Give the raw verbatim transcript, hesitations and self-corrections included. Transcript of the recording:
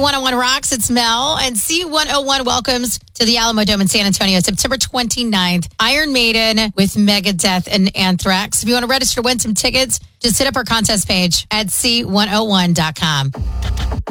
one oh one Rocks. It's Mel. And C one oh one welcomes to the Alamo Dome in San Antonio, September twenty-ninth. Iron Maiden with Megadeth and Anthrax. If you want to register to win some tickets, just hit up our contest page at C one oh one dot com.